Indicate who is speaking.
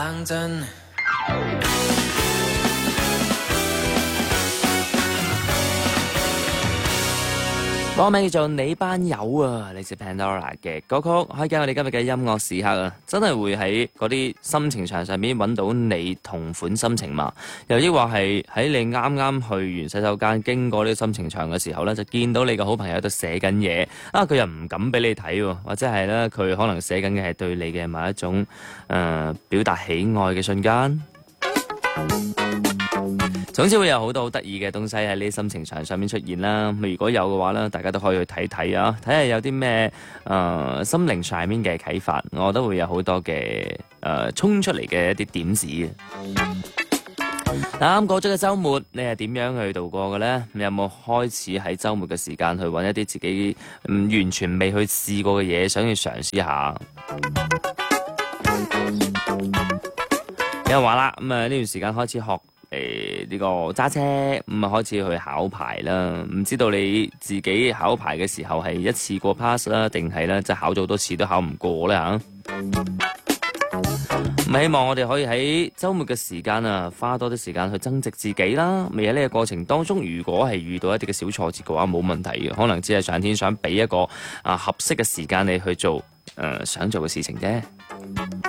Speaker 1: 冷震。歌名叫做你班友啊，嚟自 Pandora 嘅歌曲，開啟我哋今日嘅音樂時刻啊！真係會喺嗰啲心情牆上面揾到你同款心情嘛？又抑或係喺你啱啱去完洗手間經過呢個心情牆嘅時候呢，就見到你嘅好朋友喺度寫緊嘢啊！佢又唔敢俾你睇喎，或者係呢，佢可能寫緊嘅係對你嘅某一種表達喜愛嘅瞬間。總之會有好多好得意嘅東西喺呢啲心情牆上面出現啦。如果有嘅話咧，大家都可以去睇睇啊，睇下有啲咩心靈上面嘅啟發，我覺得會有好多嘅衝出嚟嘅一啲點子嘅。啱過咗嘅週末，你係點樣去度過嘅呢？你有冇開始喺週末嘅時間去揾一啲自己完全未去試過嘅嘢，想要嘗試下？有人話啦，咁呢段時間開始學呢個揸車，咁開始去考牌啦。唔知道你自己考牌嘅時候係一次過 pass 啦，定係咧即係考咗好多次都考唔過咧嚇？咁希望我哋可以喺週末嘅時間啊，花多啲時間去增值自己啦。未喺呢個過程當中，如果係遇到一啲嘅小挫折嘅話，冇問題嘅，可能只係上天想俾一個合適嘅時間你去做想做嘅事情啫。